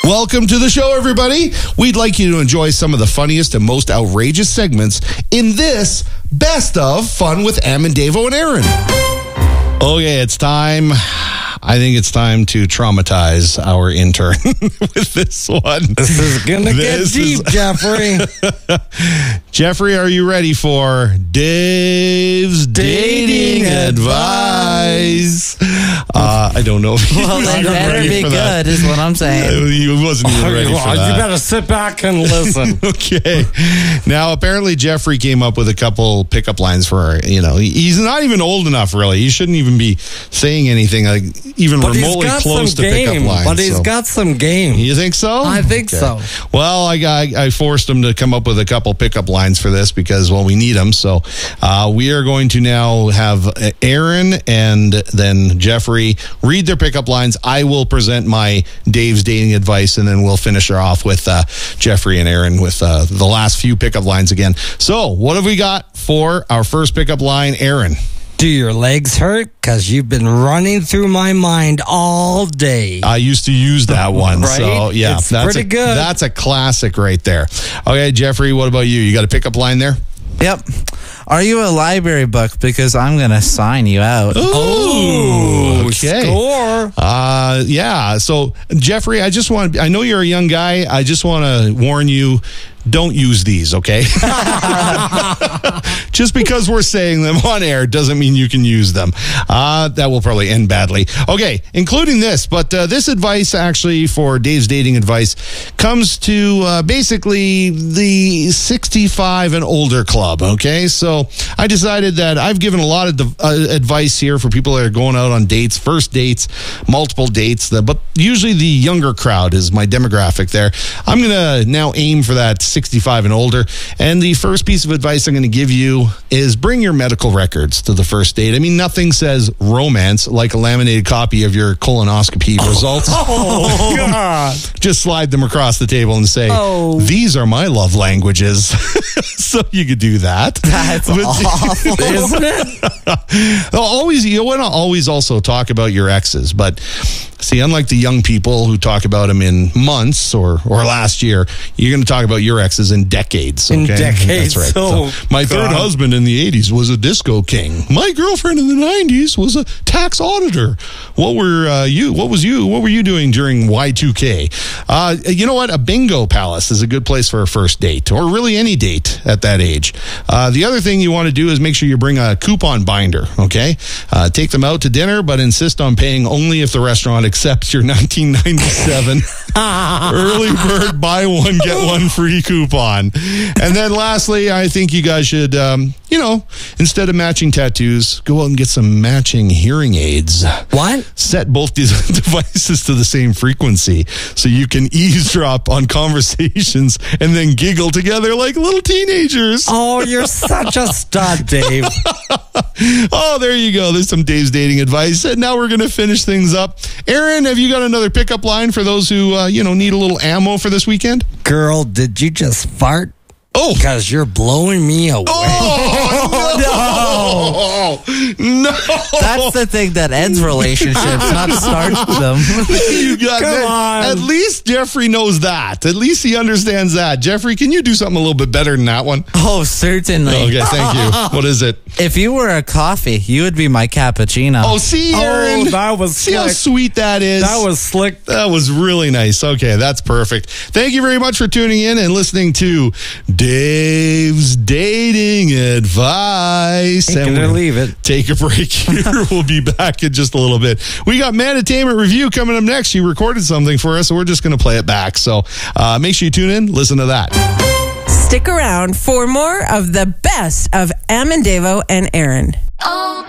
Welcome to the show, everybody. We'd like you to enjoy some of the funniest and most outrageous segments in this Best of Fun with Am and Davo and Aaron. Okay, it's time. I think it's time to traumatize our intern with this one. This is gonna get deep, Jeffrey. Jeffrey, are you ready for Dave's dating advice? I don't know if well, they better be good, is what I'm saying. He wasn't even ready for that. You better sit back and listen. Okay. Now, apparently, Jeffrey came up with a couple pickup lines for, he's not even old enough, really. He shouldn't even be saying anything like even remotely close to pickup lines. But he's got some game. You think so? I think so. Well, I forced him to come up with a couple pickup lines for this because, well, we need them. So we are going to now have Aaron and then Jeffrey read their pickup lines. I will present my Dave's dating advice, and then we'll finish her off with Jeffrey and Aaron with the last few pickup lines again. So what have we got for our first pickup line, Aaron? Do your legs hurt? Because you've been running through my mind all day. I used to use that one. Right? So, yeah. It's pretty good. That's a classic right there. Okay, Jeffrey, what about you? You got a pickup line there? Yep. Are you a library book? Because I'm going to sign you out. Ooh, okay. Score. Yeah. So, Jeffrey, I know you're a young guy. I just want to warn you, don't use these, okay? Just because we're saying them on air doesn't mean you can use them. That will probably end badly. Okay, including this, but this advice actually for Dave's dating advice comes to basically the 65 and older club, okay? So I decided that I've given a lot of advice here for people that are going out on dates, first dates, multiple dates, but usually the younger crowd is my demographic there. I'm going to now aim for that 65 and older. And the first piece of advice I'm going to give you is bring your medical records to the first date. I mean, nothing says romance like a laminated copy of your colonoscopy results. Oh, God. Just slide them across the table and say, these are my love languages. So you could do that. That's awful, isn't it? You want to always also talk about your exes, but see, unlike the young people who talk about them in months or last year, you're going to talk about your exes in decades. Okay? In decades. That's right. So, my third husband in the 80s was a disco king. My girlfriend in the 90s was a tax auditor. What were you doing during Y2K? You know what? A bingo palace is a good place for a first date, or really any date at that age. The other thing you want to do is make sure you bring a coupon binder, okay? Take them out to dinner, but insist on paying only if the restaurant accepts your 1997 early bird buy one, get one free coupon. And then lastly, I think you guys should, instead of matching tattoos, go out and get some matching hearing aids. What? Set both these devices to the same frequency so you can eavesdrop on conversations and then giggle together like little teenagers. Oh, you're such a stud, Dave. Oh, there you go. There's some Dave's dating advice. And now we're going to finish things up. Aaron, have you got another pickup line for those who, need a little ammo for this weekend? Girl, did you just fart? Oh. Because you're blowing me away. Oh, no. That's the thing that ends relationships, not starts them. You got Come that. on. At least Jeffrey knows that. At least he understands that. Jeffrey, can you do something a little bit better than that one? Oh, certainly. Okay, thank you. What is it? If you were a coffee, you would be my cappuccino. Oh, see, Aaron. That was See how slick. sweet that is? That was slick. That was really nice. Okay, that's perfect. Thank you very much for tuning in and listening to Dave's Dating Advice. Take it or leave it. Take a break here. We'll be back in just a little bit. We got Manatainment Review coming up next. She recorded something for us, so we're just going to play it back. So make sure you tune in. Listen to that. Stick around for more of the best of Am and Davo and Aaron.